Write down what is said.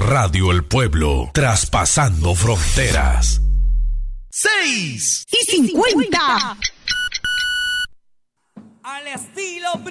Radio El Pueblo, traspasando fronteras. 6:50. Al estilo